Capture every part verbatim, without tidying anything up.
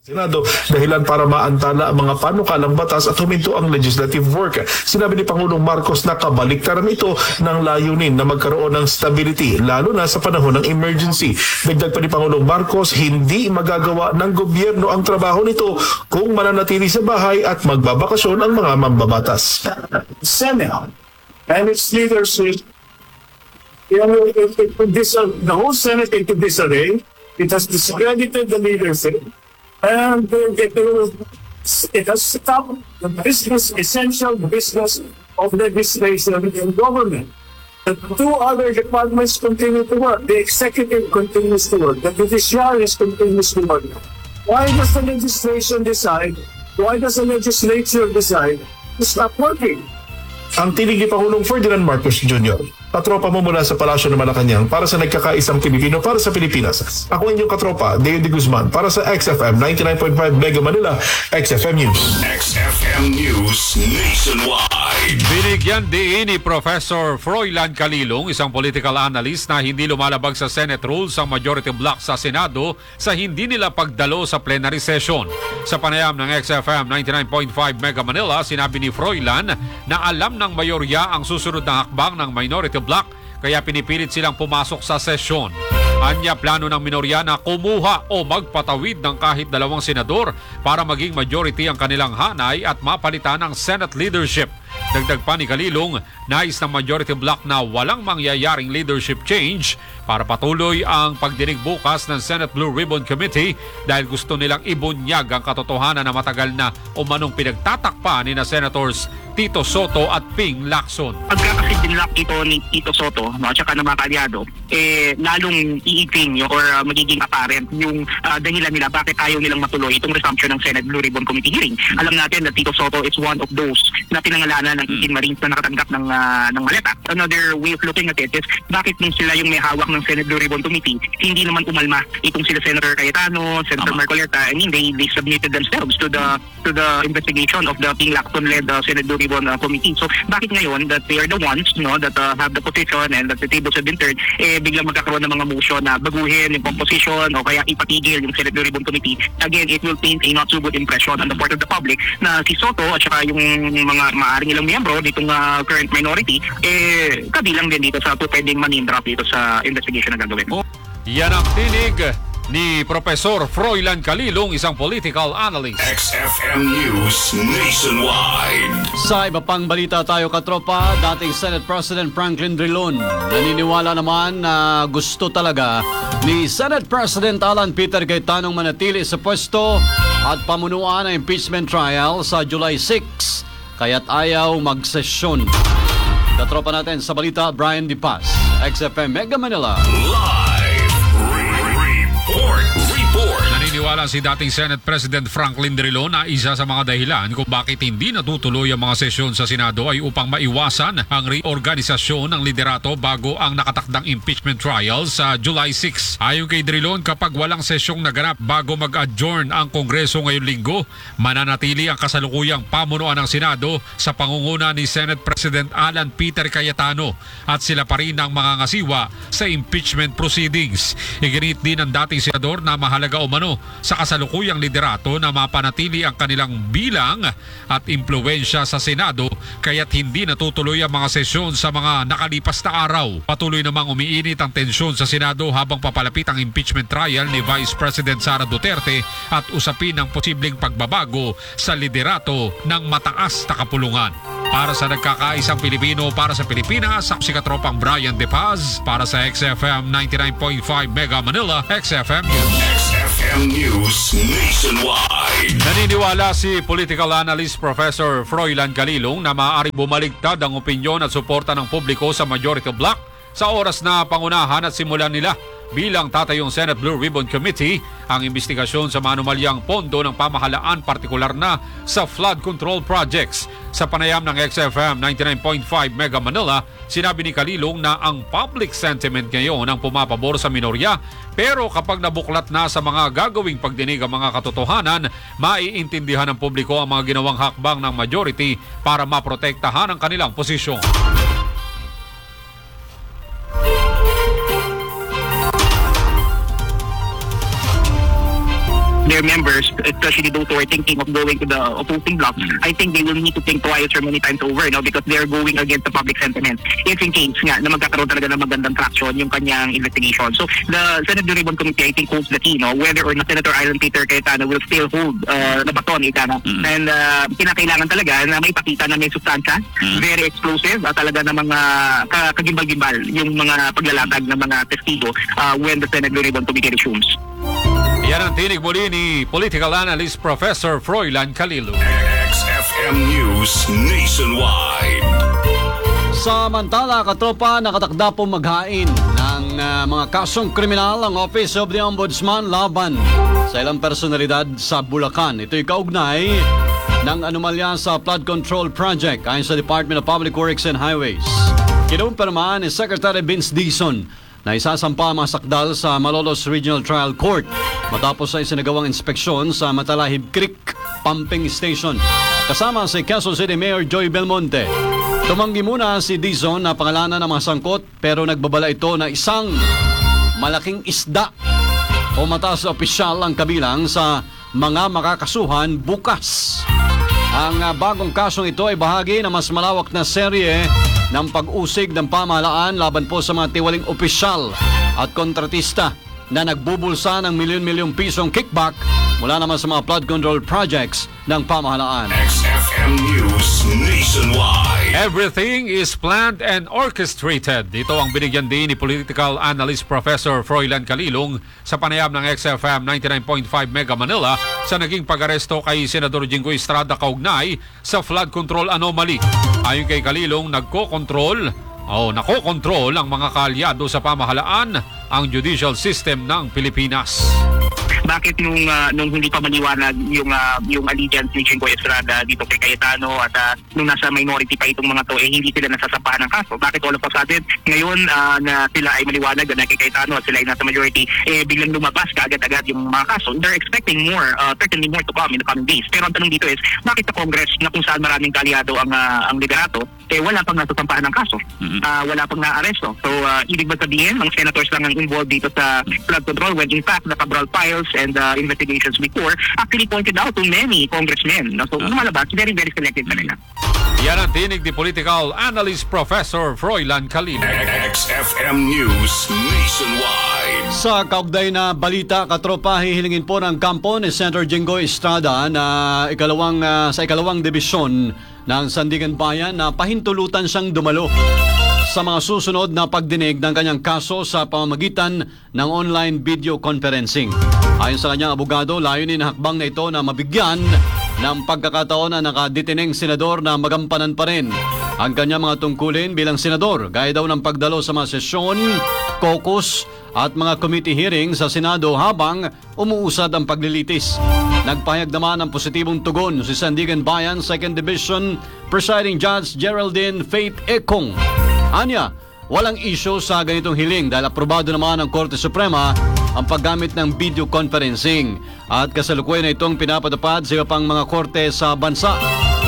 Senado dahilan para maantala ang mga panukalang batas at huminto ang legislative work. Sinabi ni Pangulong Marcos na kabaliktaran ito ng layunin na magkaroon ng stability lalo na sa panahon ng emergency. Dagdag pa ni Pangulong Marcos, hindi magagawa ng gobyerno ang trabaho nito kung mananatili sa bahay at magbabakasyon ang mga mambabatas. Senate and its leadership, you know, it, it, it, this, uh, the whole Senate into disarray. It has discredited the leadership. And it, it has stopped the business, essential business of legislation and government. The two other departments continue to work. The executive continues to work. The judiciary continues to work. Why does the legislation decide? Why does the legislature decide to stop working? Ang tinig ni Pangulong Ferdinand Marcos Junior Katropa mo mula sa Palasyo ng Malacanang para sa nagkakaisang Pilipino para sa Pilipinas. Ako inyong katropa, Deo de Guzman para sa X F M ninety-nine point five Mega Manila, X F M News. X F M News Nationwide. Binigyan din ni Professor Froilan Calilong, isang political analyst, na hindi lumalabag sa Senate rules ang majority block sa Senado sa hindi nila pagdalo sa plenary session. Sa panayam ng X F M ninety-nine point five Mega Manila, sinabi ni Froilan na alam ng mayorya ang susunod na hakbang ng minority block kaya pinipilit silang pumasok sa sesyon. Anya, plano ng minorya na kumuha o magpatawid ng kahit dalawang senador para maging majority ang kanilang hanay at mapalitan ang Senate leadership. Dagdag pa ni Calilong, nais ng majority block na walang mangyayaring leadership change para patuloy ang pagdinig bukas ng Senate Blue Ribbon Committee dahil gusto nilang ibunyag ang katotohanan na matagal na umanong pinagtatakpan ni na Senators Tito Soto at Ping Lacson. Pagka kasi dinlock ito ni Tito Soto, no, at saka ng mga kalyado, eh, lalong iipin yung, or uh, magiging apparent yung uh, dahilan nila bakit ayaw nilang matuloy itong resumption ng Senate Blue Ribbon Committee hearing. Alam natin na Tito Soto is one of those na pinangalanan ng eighteen Marines na nakatanggap ng, uh, ng maleta. Another way of looking at it is bakit nung sila yung may hawak ng Senate Blue Ribbon Committee, hindi naman umalma itong sila Senator Cayetano, Senator Tama. Marcoleta. I mean, they, they submitted themselves to the to the investigation of the Ping Lacson-led uh, Senate Blue Ribbon uh, Committee. So bakit ngayon that they are the ones, no, that uh, have the position and that the tables have been turned, eh biglang magkakaroon ng mga motion na baguhin yung composition o kaya ipatigil yung Senate Blue Ribbon Committee. Again, it will paint a not so good impression on the part of the public na si Soto at saka yung mga maaaring ilang miyembro ditong uh, current minority, eh kabilang din dito sa pwedeng manindrop dito sa investigation na gagawin. Oh, yan ang tinig ni Professor Froilan Calilong, isang political analyst. X F M News Nationwide. Sa iba pang balita tayo, katropa, dating Senate President Franklin Drilon naniniwala naman na gusto talaga ni Senate President Alan Peter Cayetano manatili sa pwesto at pamunuan ang impeachment trial sa July sixth, kaya't ayaw magsesyon. Katropa natin sa balita, Brian Di Paz, X F M Mega Manila. Live report. Report. Naniniwala si dating Senate President Franklin Drilon na isa sa mga dahilan kung bakit hindi natutuloy ang mga sesyon sa Senado ay upang maiwasan ang reorganisasyon ng liderato bago ang nakatakdang impeachment trial sa July sixth. Ayon kay Drilon, kapag walang sesyong naganap bago mag-adjourn ang Kongreso ngayong linggo, mananatili ang kasalukuyang pamunuan ng Senado sa pangunguna ni Senate President Alan Peter Cayetano at sila pa rin ang mga ngasiwa sa impeachment proceedings. Iginit din ng dating senador na mahalaga umano sa kasalukuyang liderato na mapanatili ang kanilang bilang at impluwensya sa Senado kaya't hindi natutuloy ang mga sesyon sa mga nakalipas na araw. Patuloy namang umiinit ang tensyon sa Senado habang papalapit ang impeachment trial ni Vice President Sara Duterte at usapin ang posibleng pagbabago sa liderato ng mataas na kapulungan. Para sa nagkakaisang Pilipino, para sa Pilipinas, ang sikatropang Brian De Paz para sa X F M ninety-nine point five Mega Manila, X F M News. X F M News Nationwide. Naniniwala si political analyst Professor Froilan Calilong na maaaring bumaligtad ang opinyon at suporta ng publiko sa majority block sa oras na pangunahan at simulan nila bilang tatayong Senate Blue Ribbon Committee ang investigasyon sa manumalyang pondo ng pamahalaan, partikular na sa flood control projects. Sa panayam ng X F M ninety-nine point five Mega Manila, sinabi ni Calilong na ang public sentiment ngayon ang pumapabor sa minorya, pero kapag nabuklat na sa mga gagawing pagdinig ang mga katotohanan, maiintindihan ng publiko ang mga ginawang hakbang ng majority para maprotektahan ang kanilang posisyon. their members, especially those who are thinking of going to the opposing bloc, I think they will need to think twice or many times over, no, because they're going against the public sentiment. If in case nga na magkakaroon talaga ng magandang traction yung kanyang investigation. So the Senate Blue Ribbon Committee, I think, holds the key, no, whether or not Senator Alan Peter Cayetano will still hold uh, the baton, ika na. Mm. And uh, kinakailangan talaga na may pakita na may sustansya, Mm. very explosive, at talaga na mga ka- kagimbal-gimbal yung mga paglalatag ng mga testigo uh, when the Senate Blue Ribbon Committee resumes. Yan ang tinig muli ni Political Analyst Professor Froilan Calilo. X F M News Nationwide. Samantala, katropa, nakatakda po maghain ng uh, mga kasong kriminal ang Office of the Ombudsman laban sa ilang personalidad sa Bulacan. Ito'y kaugnay ng anomalya sa flood control project ayon sa Department of Public Works and Highways. Kinumpirma ni Secretary Vince Dizon na isasampa ang mga sakdal sa Malolos Regional Trial Court matapos sa isinagawang inspeksyon sa Matalahib Creek Pumping Station. Kasama si Quezon City Mayor Joy Belmonte. Tumanggi muna si Dizon na pangalanan ng mga sangkot pero nagbabala ito na isang malaking isda o mataas na opisyal ang kabilang sa mga makakasuhan bukas. Ang uh, bagong kasong ito ay bahagi ng mas malawak na serye ng pag-usig ng pamahalaan laban po sa mga tiwaling opisyal at kontratista na nagbubulsa ng milyon-milyong pisong kickback mula naman sa mga flood control projects ng pamahalaan. X F M News Nationwide. Everything is planned and orchestrated. Ito ang binigyan din ni Political Analyst Professor Froilan Calilong sa panayam ng X F M ninety-nine point five Mega Manila sa naging pag-aresto kay Senador Jinggoy Estrada kaugnay sa flood control anomaly. Ayon kay Calilong, nagko-control o nako-control ang mga kaalyado sa pamahalaan ang judicial system ng Pilipinas. Bakit nung uh, nung hindi pa maliwanag yung uh, yung allegiance ni Jinggoy Estrada dito kay Cayetano at uh, nung nasa minority pa itong mga to, eh hindi sila nasasampahan ng kaso? Bakit all of a sudden ngayon uh, na sila ay maliwanag na kay Cayetano at sila ay nasa majority, eh biglang lumabas kaagad-agad yung mga kaso? They're expecting more, uh, certainly more to come in the coming days. Pero ang tanong dito is, bakit sa Congress na kung saan maraming kaalyado ang uh, ang liderato, eh wala pang nasasampahan ng kaso? Uh, wala pang naaresto. So uh, ibig ba sabihin, ang senators lang ang involved dito sa flood control when in fact the Cabral files and uh, investigations before actually pointed out to many congressmen. No? So lumalabas, very very selective talaga. Yan ang tinig ni Political Analyst Professor Froilan Calilong. X F M News Nationwide. Sa kaugnay na balita, katropa, hihilingin po ng kampo ni Senator Jinggoy Estrada na ikalawang, uh, sa ikalawang dibisyon ng Sandigan Bayan na pahintulutan siyang dumalo sa mga susunod na pagdinig ng kanyang kaso sa pamamagitan ng online video conferencing. Ayon sa kanyang abogado, layunin ng hakbang na ito na mabigyan ng pagkakataon na nakadeteneng senador na magampanan pa rin ang kanyang mga tungkulin bilang senador, gaya daw ng pagdalo sa mga sesyon, caucus at mga committee hearing sa Senado habang umuusad ang paglilitis. Nagpahayag naman ng positibong tugon si Sandigan Bayan second Division Presiding Judge Geraldine Faith Ekong. Anya, walang issue sa ganitong hiling dahil aprobado naman ng Korte Suprema ang paggamit ng video conferencing at kasalukuyan na itong pinapatupad sa iba pang mga korte sa bansa.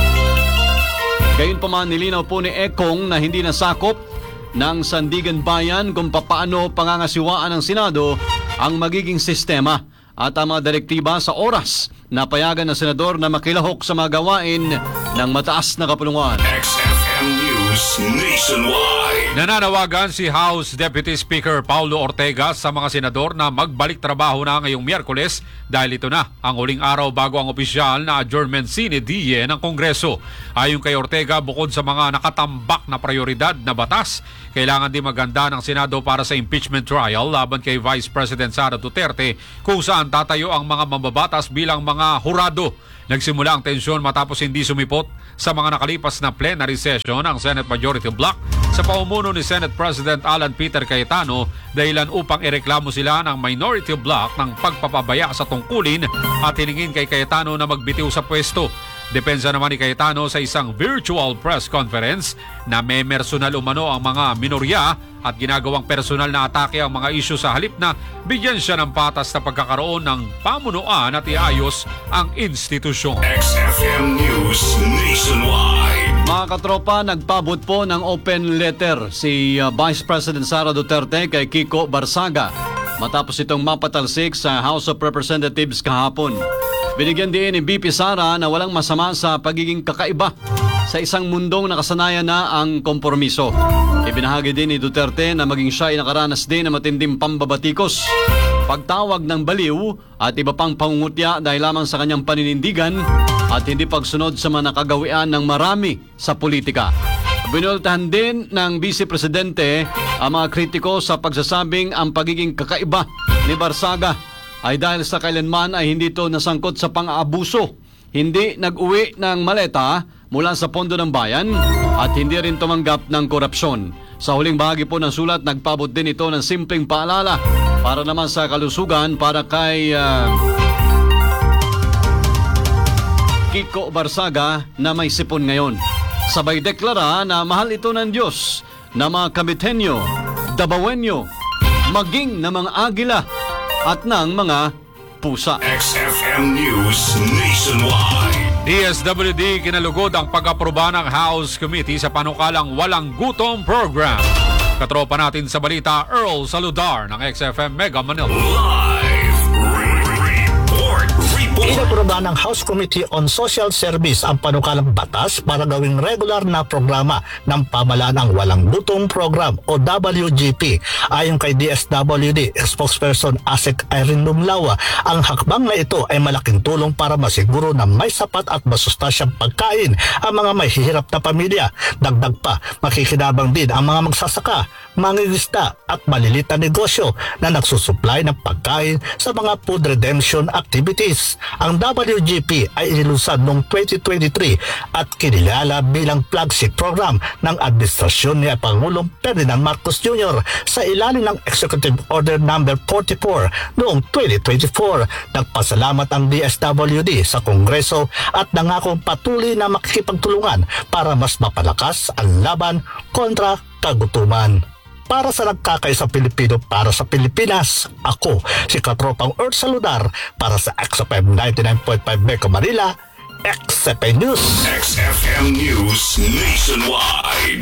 Gayunpaman, nilinaw po ni Ekong na hindi nasakop ng Sandigan Bayan kung papaano pangangasiwaan ng Senado ang magiging sistema at ang mga direktiba sa oras na payagan ng senador na makilahok sa mga gawain ng mataas na kapulungan. X F M News Nationwide. Nananawagan si House Deputy Speaker Paulo Ortega sa mga senador na magbalik trabaho na ngayong Miyerkules dahil ito na ang huling araw bago ang opisyal na adjournment sine die ng Kongreso. Ayon kay Ortega, bukod sa mga nakatambak na prioridad na batas, kailangan din maganda ng Senado para sa impeachment trial laban kay Vice President Sara Duterte kung saan tatayo ang mga mambabatas bilang mga hurado. Nagsimula ang tensyon matapos hindi sumipot sa mga nakalipas na plenary session ang Senate Majority Bloc sa pamumuno ni Senate President Alan Peter Cayetano dahilan upang ireklamo sila ng Minority Bloc ng pagpapabaya sa tungkulin at hiningin kay Cayetano na magbitiw sa pwesto. Depensa naman ni Cayetano sa isang virtual press conference na may personal umano ang mga minorya at ginagawang personal na atake ang mga isyu sa halip na bigyan siya ng patas na pagkakaroon ng pamunuan at iayos ang institusyon. X F M News Nationwide. Mga katropa, nagpabot po ng open letter si uh, Vice President Sara Duterte kay Kiko Barsaga matapos itong mapatalsik sa House of Representatives kahapon. Binigyan din ni B P Sara na walang masama sa pagiging kakaiba sa isang mundong nakasanayan na ang kompromiso. Ibinahagi din ni Duterte na maging siya ay nakaranas din na matinding pambabatikos, pagtawag ng baliw at iba pang pangungutya dahil lamang sa kanyang paninindigan at hindi pagsunod sa mga nakagawian ng marami sa politika. Binultahan din ng Vice Presidente ang mga kritiko sa pagsasabing ang pagiging kakaiba ni Barsaga ay dahil sa kailanman ay hindi ito nasangkot sa pang-aabuso, hindi nag-uwi ng maleta mula sa pondo ng bayan at hindi rin tumanggap ng korupsyon. Sa huling bahagi po ng sulat, nagpabot din ito ng simpleng paalala para naman sa kalusugan para kay uh, Kiko Barsaga na may sipon ngayon. Sabay deklara na mahal ito ng Diyos na mga Kabitenyo, Dabawenyo, maging na mga agila at ng mga pusa. X F M News Nationwide. D S W D kinalugod ang pag-aproba ng House Committee sa panukalang Walang Gutom Program. Katropa natin sa balita, Earl Saludar ng X F M Mega Manila. Live report. Report. Inaproba ng House Committee on Social Service ang panukalang batas para gawing regular na programa ng pamahalaan ang Walang Gutom Program o W G P. Ayon kay D S W D spokesperson Asek Irene Lumlawa, ang hakbang na ito ay malaking tulong para masiguro na may sapat at masustansyang pagkain ang mga may hihirap na pamilya. Dagdag pa, makikinabang din ang mga magsasaka, mangingisda at maliliit na negosyo na nagsusupply ng pagkain sa mga food redemption activities. Ang W G P ay inilunsad noong twenty twenty-three at kinilala bilang flagship program ng administrasyon ni Pangulong Ferdinand Marcos Junior sa ilalim ng Executive Order number forty-four noong twenty twenty-four. Nagpasalamat ang D S W D sa Kongreso at nangakong patuloy na makikipagtulungan para mas mapalakas ang laban kontra kagutuman. Para sa nagkakaisang Pilipino, para sa Pilipinas, ako si Katropang Earth Saludar para sa X F M ninety-nine point five Mega Manila, X F M News. X F M News Nationwide.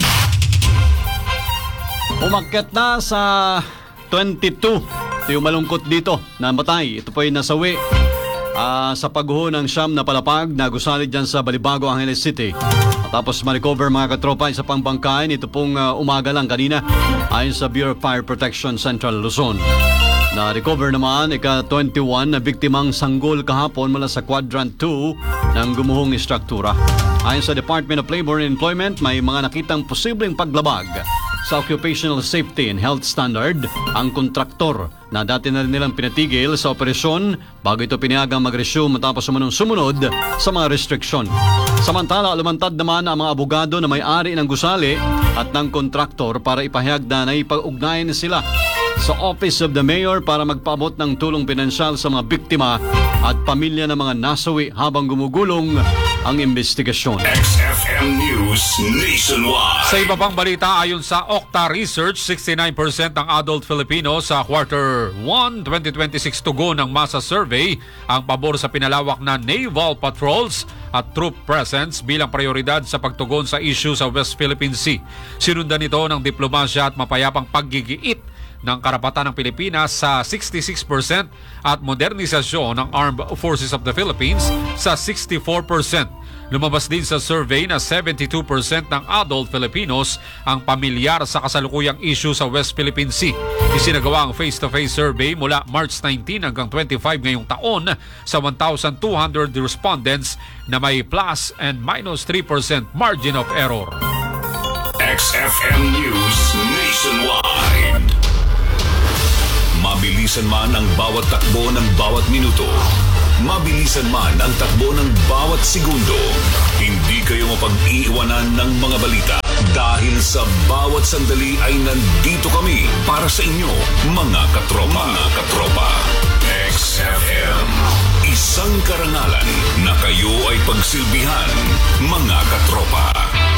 Umakyat na sa twenty-two. Ito yung malungkot dito na matay. Ito po ay nasawi uh, sa pagguho ng siyam na palapag na gusali dyan sa Balibago, Angeles City. Tapos ma-recover mga katropa isa pang bangkain. Ito pong uh, umaga lang kanina ayon sa Bureau of Fire Protection Central Luzon. Na-recover naman ika twenty-one na biktimang sanggol kahapon mula sa Quadrant two ng gumuhong istruktura. Ayon sa Department of Labor and Employment, may mga nakitang posibleng paglabag sa Occupational Safety and Health Standard ang kontraktor na dati na rin nilang pinatigil sa operasyon bago ito pinayagang mag-resume matapos sumunod sumunod sa mga restriksyon. Samantala, lumantad naman ang mga abogado na may-ari ng gusali at ng kontraktor para ipahayag na naipag-ugnayan sila sa Office of the Mayor para magpaabot ng tulong pinansyal sa mga biktima at pamilya ng mga nasawi habang gumugulong ang investigasyon. X F M News Nationwide. Sa iba pang balita, ayon sa Okta Research, sixty-nine percent ng adult Filipino sa quarter one twenty twenty-six tugon ng masa survey ang pabor sa pinalawak na naval patrols at troop presence bilang prioridad sa pagtugon sa issue sa West Philippine Sea. Sinundan ito ng diplomasya at mapayapang paggigiit ng karapatan ng Pilipinas sa sixty-six percent at modernisasyon ng Armed Forces of the Philippines sa sixty-four percent. Lumabas din sa survey na seventy-two percent ng adult Filipinos ang pamilyar sa kasalukuyang issue sa West Philippine Sea. Isinagawa ang face-to-face survey mula March nineteen hanggang twenty-five ngayong taon sa one thousand two hundred respondents na may plus and minus three percent margin of error. X F M News Nationwide. Mabilisan man ang bawat takbo ng bawat minuto. Mabilisan man ang takbo ng bawat segundo. Hindi kayo mapag-iiwanan ng mga balita dahil sa bawat sandali ay nandito kami para sa inyo, mga katropa. Mga katropa. X F M. Isang karangalan na kayo ay pagsilbihan, mga katropa.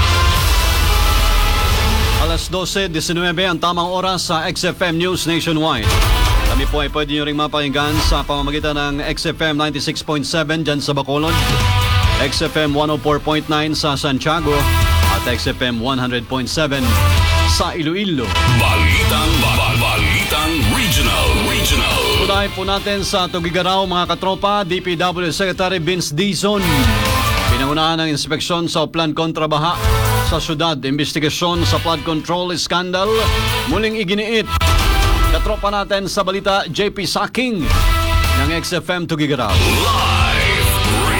Alas twelve nineteen ang tamang oras sa X F M News Nationwide. Kami po ay pwede nyo rin mapakinggan sa pamamagitan ng X F M ninety-six point seven dyan sa Bacolod, X F M one oh four point nine sa Santiago at X F M one hundred point seven sa Iloilo. Balitang, ba- balitang regional, regional. Unahin po natin sa Tugigaraw mga katropa, D P W Secretary Vince Dizon. Pinangunahan ng inspeksyon sa plan kontrabaha sa syudad, investigasyon sa flood control scandal. Muling iginiit. Katropa natin sa balita, J P Saking ng X F M Tugigaraw. Live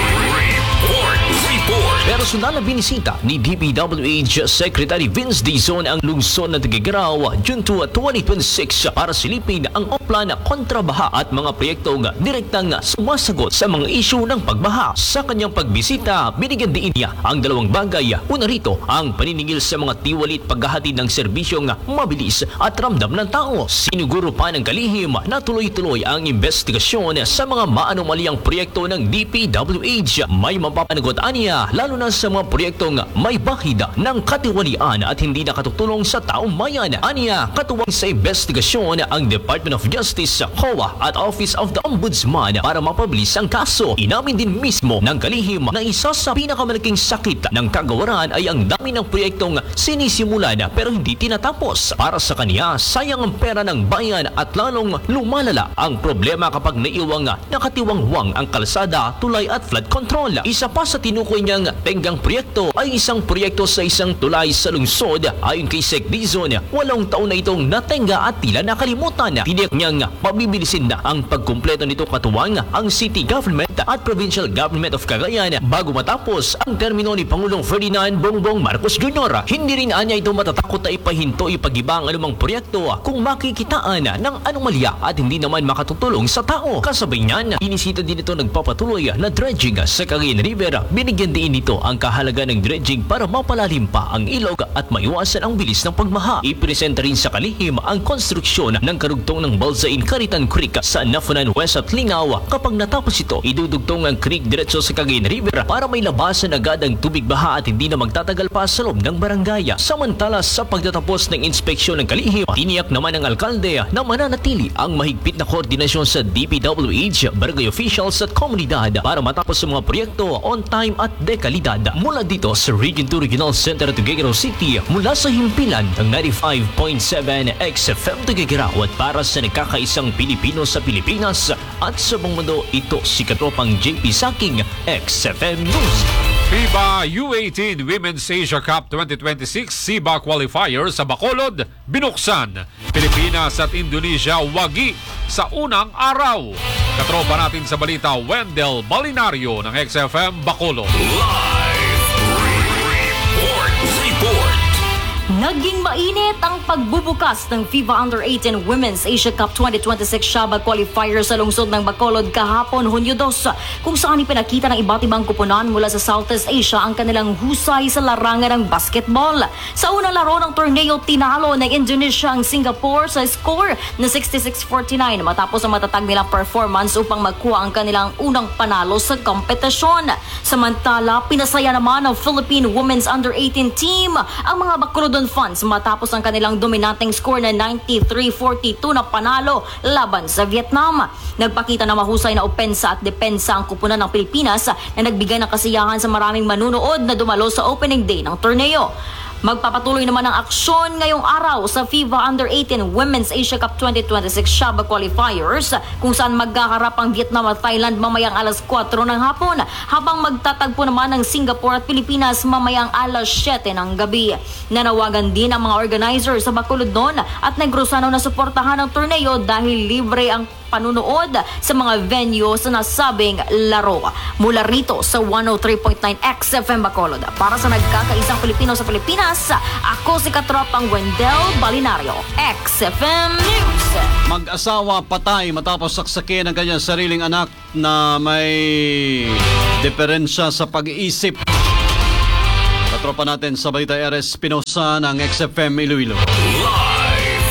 report, report. Personal na binisita ni D P W H Secretary Vince Dizon ang lungsod ng Tugigaraw June two, twenty twenty-six para silipin ang oplan na kontrabaha at mga proyektong direktang sumasagot sa mga isyu ng pagbaha. Sa kanyang pagbisita, binigyan din niya ang dalawang bagay. Una rito, ang paniningil sa mga tiwalit paghahatid ng serbisyong mabilis at ramdam ng tao. Siniguro pa ng kalihim na tuloy-tuloy ang investigasyon sa mga maanomaliang proyekto ng D P W H. May mapapanagot aniya lalo na sa mga proyektong may bahida ng katiwalian at hindi nakatutulong sa taong bayan. Aniya, katuwang sa investigasyon ang Department of Justice, C O A at Office of the Ombudsman para mapabilis ang kaso. Inamin din mismo ng kalihim na isa sa pinakamalaking sakit ng kagawaran ay ang dami ng proyektong sinisimulan pero hindi tinatapos. Para sa kanya, sayang ang pera ng bayan at lalong lumalala ang problema kapag naiwang nakatiwangwang ang kalsada, tulay at flood control. Isa pa sa tinukoy niyang tenggang proyekto ay isang proyekto sa isang tulay sa lungsod. Ayon kay Sec Dizon, walong taon na itong natenga at tila nakalimutan. Tiniyak niyang pabibilisin na ang pagkumpleto nito katuwang ang city government at provincial government of Cagayan bago matapos ang termino ni Pangulong Ferdinand Bongbong Marcos Junior Hindi rin anya ito matatakot na ipahinto ipagiba ang anumang proyekto kung makikitaan ng anomalya at hindi naman makatutulong sa tao. Kasabay niyan, inisita din ito nagpapatuloy na dredging sa Cagayan River. Binigyan din ito ang kahalaga ng dredging para mapalalim pa ang ilog at maiwasan ang bilis ng pagmaha. Ipresenta rin sa kalihim ang konstruksyon ng karugtong ng Balsain Caritan Creek sa Nafunan West at Lingaw. Kapag natapos ito, idudugtong ang creek diretso sa Cagayan River para may labasan agad ang tubig baha at hindi na magtatagal pa sa loob ng barangay. Samantala, sa pagtatapos ng inspeksyon ng kalihim, tiniyak naman ng alkalde na mananatili ang mahigpit na koordinasyon sa D P W H, barangay officials at komunidad para matapos ang mga proyekto on time at dekalidad. Mula dito sa Region two Regional Center at Tuguegarao City, mula sa himpilan ng ninety-five point seven X F M Tuguegarao at para sa nagkakaisang Pilipino sa Pilipinas at sa buong mundo, ito si katropang J P Saking, X F M News. FIBA U eighteen Women's Asia Cup twenty twenty-six S I B A qualifier sa Bacolod binuksan. Pilipinas at Indonesia wagi sa unang araw. Katropa natin sa balita, Wendell Balinario ng X F M Bacolod. Live report, report. Naging mainit ang pagbubukas ng FIBA Under eighteen Women's Asia Cup twenty twenty-six Shaba qualifier sa lungsod ng Bacolod kahapon, Hunyo two, kung saan ipinakita ng iba't ibang kupunan mula sa Southeast Asia ang kanilang husay sa larangan ng basketball. Sa unang laro ng torneo, tinalo ng Indonesia ang Singapore sa score na sixty-six forty-nine matapos ang matatag nilang performance upang magkuha ang kanilang unang panalo sa kompetisyon. Samantala, pinasaya naman ng Philippine Women's Under eighteen team ang mga Bacolod fans matapos ang kanilang dominanteng score na ninety-three forty-two na panalo laban sa Vietnam. Nagpakita na mahusay na opensa at depensa ang kupunan ng Pilipinas na nagbigay ng kasiyahan sa maraming manunood na dumalo sa opening day ng torneo. Magpapatuloy naman ang aksyon ngayong araw sa FIBA Under eighteen Women's Asia Cup twenty twenty-six Shaba qualifiers kung saan magkaharap ang Vietnam at Thailand mamayang alas kwatro ng hapon habang magtatagpo naman ang Singapore at Pilipinas mamayang alas siyete ng gabi. Nanawagan din ang mga organizers sa Bacolod noon at negrosano na suportahan ang torneo dahil libre ang panunood sa mga venue sa nasabing laro. Mula rito sa one oh three point nine X F M Bacolod, para sa nagkakaisang Pilipino sa Pilipinas, ako si katropang Wendell Balinario, X F M News. Mag-asawa patay matapos saksakin ang kanyang sariling anak na may diferensya sa pag-iisip. Katropa natin sa balita, R S Pinosa ng X F M Iloilo. Live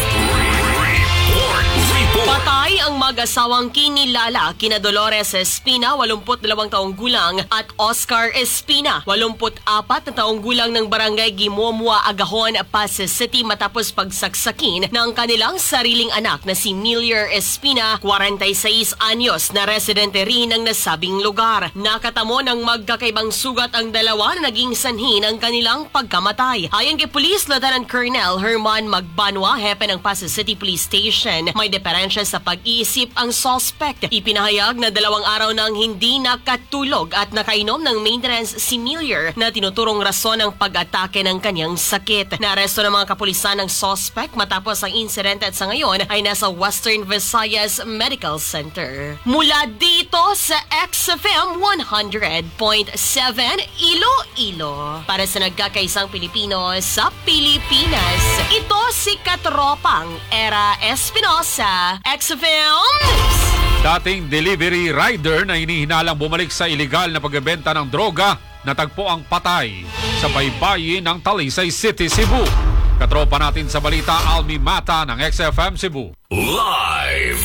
report, report. Patay ang mag-asawang kinilala kina Dolores Espina, eighty-two taong gulang, at Oscar Espina, eighty-four na taong gulang ng barangay Gimomua, Agahon, Pasay City matapos pagsaksakin ng kanilang sariling anak na si Miliar Espina, forty-six anyos, na residente rin ng nasabing lugar. Nakatamo ng magkakaibang sugat ang dalawa na naging sanhi ng kanilang pagkamatay. Ayon kay Police Lieutenant Colonel Herman Magbanwa, hepe ng Pasay City Police Station, may diferensya sa pag-iisip isip ang suspect. Ipinahayag na dalawang araw nang hindi nakatulog at nakainom ng maintenance similar na tinuturong rason ng pag-atake ng kanyang sakit. Naaresto ng mga kapulisan ng suspect matapos ang insidente at sa ngayon ay nasa Western Visayas Medical Center. Mula dito sa X F M one hundred point seven Iloilo. Para sa nagkakaisang Pilipino sa Pilipinas, ito si Katropang Era Espinosa, X F M News. Dating delivery rider na hinihinalang bumalik sa ilegal na pagbebenta ng droga, natagpo ang patay sa baybayin ng Talisay City, Cebu. Katropa natin sa balita, Almi Mata ng X F M Cebu. Live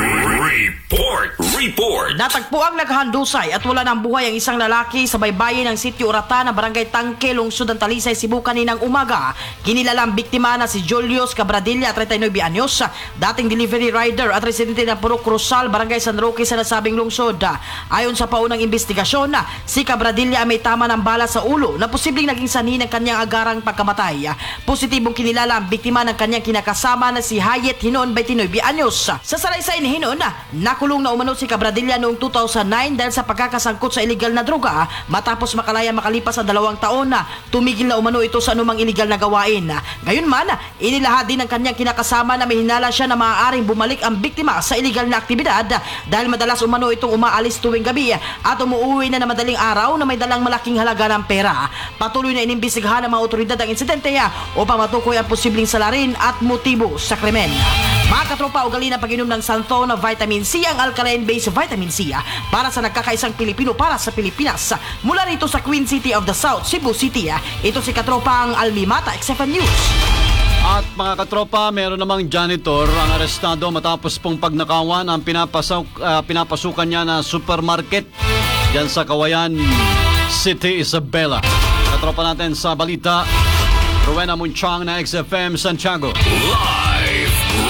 report. Report. Natagpo ang naghandusay at wala ng buhay ang isang lalaki sa baybayin ng Sitio Urata na Barangay Tangke, lungsod ng Talisay, Cebu kaninang umaga. Kinilala ang biktima na si Julius Cabradilla, thirty-nine anyos, dating delivery rider at residente ng Purok Cruzal, Barangay San Roque sa nasabing lungsod. Ayon sa paunang investigasyon, si Cabradilla ay may tama ng bala sa ulo na posibleng naging sanhi ng kanyang agarang pagkamatay. Positibong kinilala ang biktima ng kanyang kinakasama na si Hayet Hinon, twenty-nine anyos. Sa salaysay ni Hinon, nakulong na umano si Cabradilla noong two thousand nine dahil sa pagkakasangkot sa iligal na droga. Matapos makalaya makalipas sa dalawang taon na tumigil na umano ito sa anumang iligal na gawain. Gayunman, inilahad din ng kanyang kinakasama na may hinala siya na maaaring bumalik ang biktima sa iligal na aktibidad dahil madalas umano itong umaalis tuwing gabi at umuuwi na na madaling araw na may dalang malaking halaga ng pera. Patuloy na inimbestigahan ng mga otoridad ang insidente upang matukoy ang posibleng salarin at motibo sa krimen. Mga katropa, ugali ng pag-inom ng Santo na vitamin C ang alkaline-based vitamin C para sa nagkakaisang Pilipino para sa Pilipinas. Mula rito sa Queen City of the South, Cebu City, ito si katropang Almi Mata, X F M News. At mga katropa, meron namang janitor ang arestado matapos pong pagnakawan ang pinapasok, uh, pinapasukan niya na supermarket dyan sa Kawayan City, Isabela. Katropa natin sa balita, Rowena Munchang na X F M Santiago. Live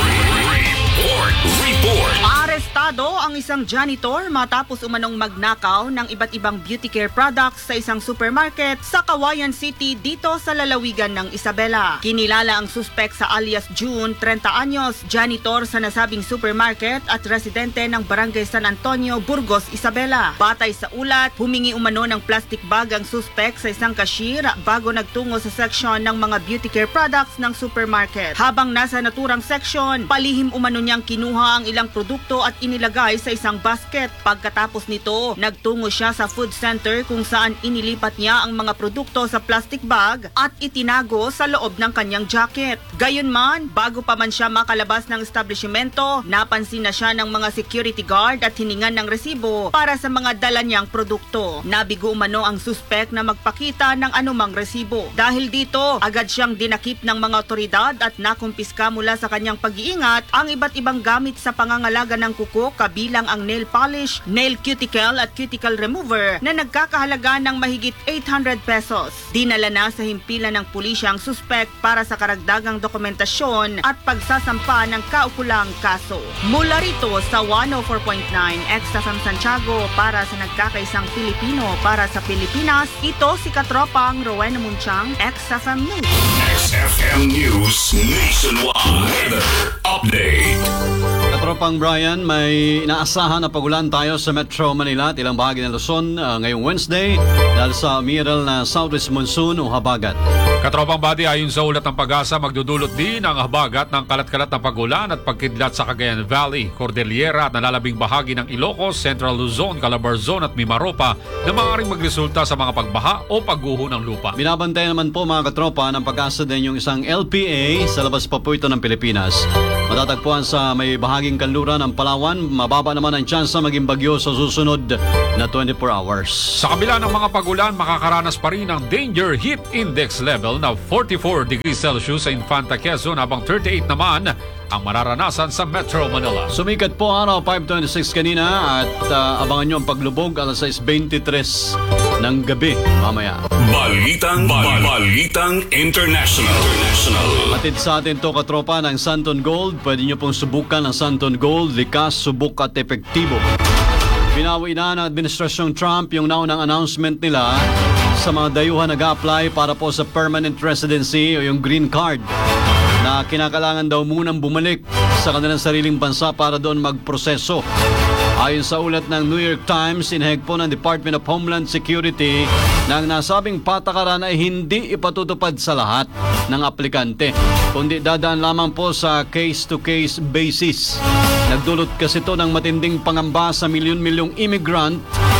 report. Report. Arestado ang isang janitor matapos umanong magnakaw ng iba't ibang beauty care products sa isang supermarket sa Kawayan City dito sa lalawigan ng Isabela. Kinilala ang suspect sa alias June, thirty anyos, janitor sa nasabing supermarket at residente ng Barangay San Antonio, Burgos, Isabela. Batay sa ulat, humingi umano ng plastic bag ang suspect sa isang cashier bago nagtungo sa section ng mga beauty care products ng supermarket. Habang nasa naturang section, palihim umano niyang kinuha ang ilang produkto at inilagay sa isang basket. Pagkatapos nito, nagtungo siya sa food center kung saan inilipat niya ang mga produkto sa plastic bag at itinago sa loob ng kanyang jacket. Gayunman, bago pa man siya makalabas ng establishmento, napansin na siya ng mga security guard at hiningan ng resibo para sa mga dala niyang produkto. Nabigo umano ang suspect na magpakita ng anumang resibo. Dahil dito, agad siyang dinakip ng mga otoridad at nakumpiska mula sa kanyang pag-iingat ang iba't ibang gamit sa pangangalaga ng kuko kabilang ang nail polish, nail cuticle at cuticle remover na nagkakahalaga ng mahigit eight hundred pesos. Dinala na sa himpilan ng pulisya ang suspect para sa karagdagang dokumentasyon at pagsasampa ng kaukulang kaso. Mula rito sa one oh four point nine X F M Santiago para sa nagkakaisang Pilipino para sa Pilipinas, ito si katropang Rowena Munchang, X F M News. X F M News Nationwide. Weather Update. Katropang Brian, may inaasahan na pagulan tayo sa Metro Manila at ilang bahagi ng Luzon uh, ngayong Wednesday dahil sa umiiral na southwest monsoon o habagat. Katropang Badi, ayon sa ulat ng Pag-asa, magdudulot din ang habagat ng kalat-kalat na pagulan at pagkidlat sa Cagayan Valley, Cordillera at nalalabing bahagi ng Ilocos, Central Luzon, Calabarzon at Mimaropa na maaaring magresulta sa mga pagbaha o pagguho ng lupa. Binabantayan naman po mga katropa ng Pag-asa din yung isang L P A sa labas pa po ito ng Pilipinas. Matatagpuan sa may bahaging kanluran ng Palawan, mababa naman ang tsansa maging bagyo sa susunod na twenty-four hours. Sa kabila ng mga pagulan, makakaranas pa rin ng Danger Heat Index level na forty-four degrees Celsius sa Infanta Quezon habang thirty-eight naman ang mararanasan sa Metro Manila. Sumikat po araw five twenty-six kanina at uh, abangan nyo ang paglubog alas six twenty-three ng gabi mamaya. Balitang, bal- Balitang International. International. Atid sa atin to katropa ng Santon Gold. Pwede nyo pong subukan ang Santon Gold, likas, subok at epektibo. Binawi na ng Administrasyong Trump yung naunang announcement nila sa mga dayuhan nag-apply para po sa permanent residency o yung green card. na kinakailangan daw munang bumalik sa kanilang sariling bansa para doon magproseso. Ayon sa ulat ng New York Times, iniheg po ng Department of Homeland Security na ang nasabing patakaran ay hindi ipatutupad sa lahat ng aplikante, kundi dadaan lamang po sa case-to-case basis. Nagdulot kasi ito ng matinding pangamba sa milyon-milyong immigrant.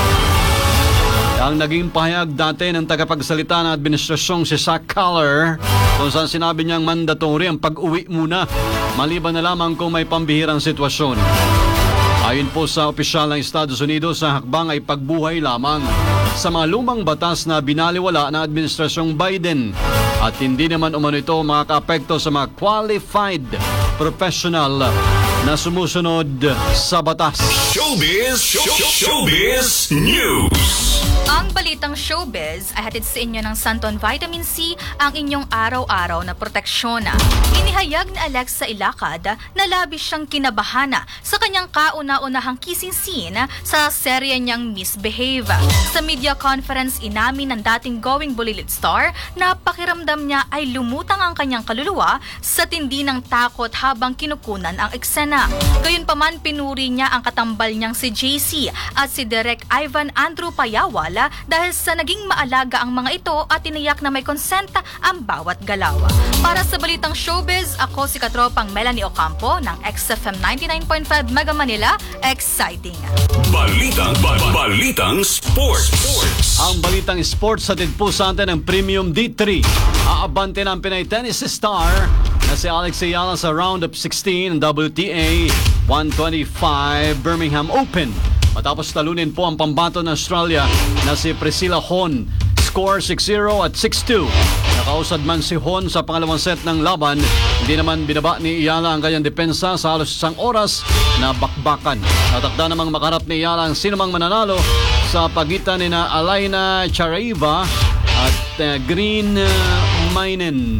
Ang naging pahayag dati ng tagapagsalita ng administrasyong si Zach Caller, kung saan sinabi niyang mandatory ang pag-uwi muna, maliban na lamang kung may pambihirang sitwasyon. Ayon po sa opisyal ng Estados Unidos, sa hakbang ay pagbuhay lamang sa mga lumang batas na binaliwala ng administrasyong Biden at hindi naman umano ito makakaapekto sa mga qualified professional na sumusunod sa batas. Showbiz, show, showbiz news. Ang balitang showbiz ay hatid sa inyo ng Santon Vitamin C, ang inyong araw-araw na proteksyon. Inihayag ni Alexa Ilacad na labis siyang kinabahana sa kanyang kauna-unahang kissing scene sa serye niyang Misbehave. Sa media conference, inamin ng dating going Bulilit star na pakiramdam niya ay lumutang ang kanyang kaluluwa sa tindi ng takot habang kinukunan ang eksena. Gayunpaman, pinuri niya ang katambal niyang si J C at si Direk Ivan Andrew Payawal dahil sa naging maalaga ang mga ito at tiniyak na may konsenta ang bawat galaw. Para sa balitang showbiz, ako si katropang Melanie Ocampo ng X F M ninety-nine point five Mega Manila. Exciting! Balitang, ba- balitang sports. sports. Ang balitang sports hatid po sa atin ng Premium D three. Aabante ng Pinay tennis star na si Alex Ayala sa round of sixteen ng W T A one twenty-five Birmingham Open. Matapos talunin po ang pambato ng Australia na si Priscilla Hon. Score six zero at six two. Nakausad man si Hon sa pangalawang set ng laban, hindi naman binaba ni Ayala ang kanyang depensa sa halos isang oras na bakbakan. Natakda namang makarap ni Ayala ang sinumang mananalo sa pagitan ni na Alaina Charaiva at uh, Green uh, Mainen.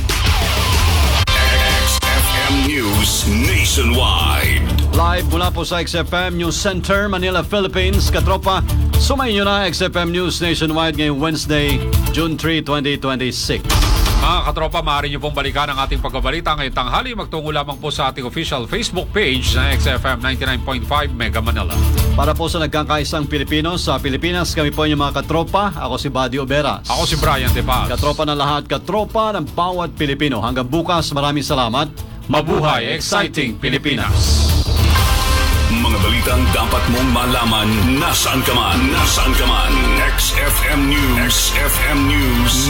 X F M News Nationwide. Live mula po sa X F M News Center, Manila, Philippines. Katropa, sumayin nyo na X F M News Nationwide ngayong Wednesday, June third, twenty twenty-six. Mga katropa, maaari nyo pong balikan ang ating pagbabalita ngayong tanghali. Magtungo lamang po sa ating official Facebook page na X F M ninety-nine point five Mega Manila. Para po sa nagkakaisang Pilipino sa Pilipinas, kami po yung mga katropa. Ako si Buddy Oberas. Ako si Brian De Paz. Katropa ng lahat, katropa ng bawat Pilipino. Hanggang bukas, maraming salamat. Mabuhay, exciting Pilipinas! Mga balitang dapat mong malaman nasaan ka man. Nasaan ka man. X F M News. X F M News